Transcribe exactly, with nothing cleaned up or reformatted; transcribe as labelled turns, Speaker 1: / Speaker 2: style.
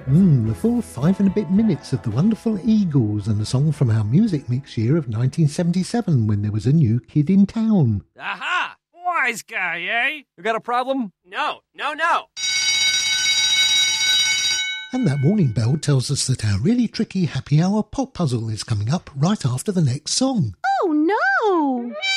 Speaker 1: Mm, the full five and a bit minutes of the wonderful Eagles and a song from our music mix year of nineteen seventy-seven when there was a new kid in town.
Speaker 2: Aha! Wise guy, eh?
Speaker 3: You got a problem?
Speaker 2: No, no, no.
Speaker 1: And that warning bell tells us that our really tricky happy hour pop puzzle is coming up right after the next song.
Speaker 4: Oh no!